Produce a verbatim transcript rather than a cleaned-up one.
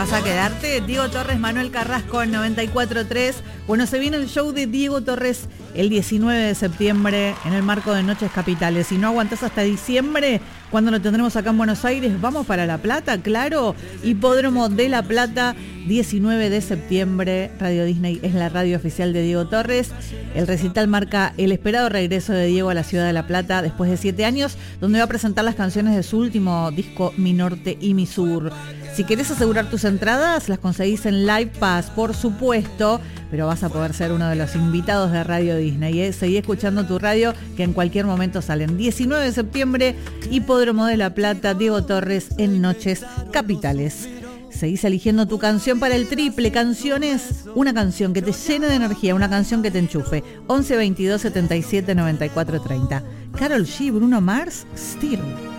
¿Vas a quedarte? Diego Torres, Manuel Carrasco en noventa y cuatro tres. Bueno, se viene el show de Diego Torres el diecinueve de septiembre en el marco de Noches Capitales. Si no aguantás hasta diciembre, cuando lo tendremos acá en Buenos Aires, vamos para La Plata, claro. Hipódromo de La Plata, diecinueve de septiembre. Radio Disney es la radio oficial de Diego Torres. El recital marca el esperado regreso de Diego a la ciudad de La Plata después de siete años, donde va a presentar las canciones de su último disco Mi Norte y Mi Sur. Si querés asegurar tus entradas, las conseguís en Live Pass, por supuesto, pero vas a poder ser uno de los invitados de Radio Disney, ¿eh? Seguí escuchando tu radio, que en cualquier momento salen. diecinueve de septiembre, Hipódromo de La Plata, Diego Torres en Noches Capitales. Seguís eligiendo tu canción para el triple. Canciones, una canción que te llene de energía, una canción que te enchufe. once veintidós setenta y siete noventa y cuatro treinta. Karol G, Bruno Mars, Still.